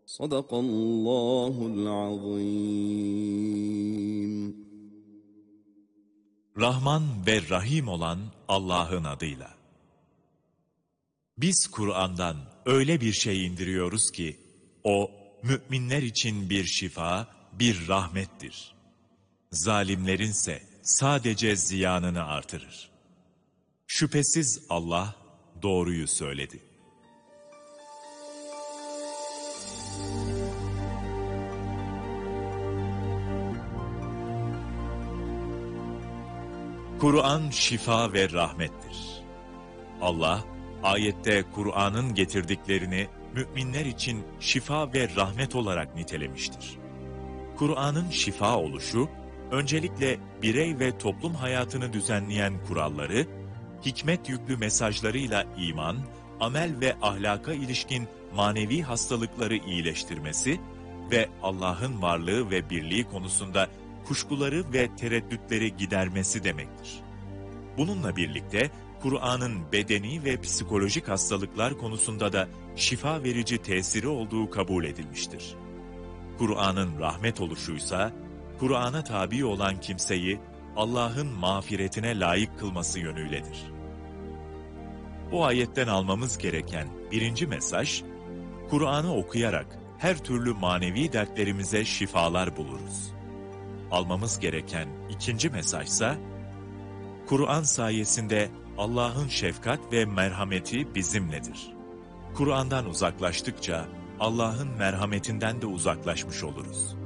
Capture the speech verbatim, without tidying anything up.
Sadakallahul azim. Rahman ve Rahim olan Allah'ın adıyla. Biz Kur'an'dan öyle bir şey indiriyoruz ki, o müminler için bir şifa, bir rahmettir. Zalimlerinse sadece ziyanını artırır. Şüphesiz Allah doğruyu söyledi. Kur'an şifa ve rahmettir. Allah, ayette Kur'an'ın getirdiklerini müminler için şifa ve rahmet olarak nitelemiştir. Kur'an'ın şifa oluşu, öncelikle birey ve toplum hayatını düzenleyen kuralları, hikmet yüklü mesajlarıyla iman, amel ve ahlaka ilişkin manevi hastalıkları iyileştirmesi ve Allah'ın varlığı ve birliği konusunda kuşkuları ve tereddütleri gidermesi demektir. Bununla birlikte Kur'an'ın bedeni ve psikolojik hastalıklar konusunda da şifa verici tesiri olduğu kabul edilmiştir. Kur'an'ın rahmet oluşuysa, Kur'an'a tabi olan kimseyi Allah'ın mağfiretine layık kılması yönüyledir. Bu ayetten almamız gereken birinci mesaj, Kur'an'ı okuyarak her türlü manevi dertlerimize şifalar buluruz. Almamız gereken ikinci mesajsa, Kur'an sayesinde Allah'ın şefkat ve merhameti bizimledir. Kur'an'dan uzaklaştıkça Allah'ın merhametinden de uzaklaşmış oluruz.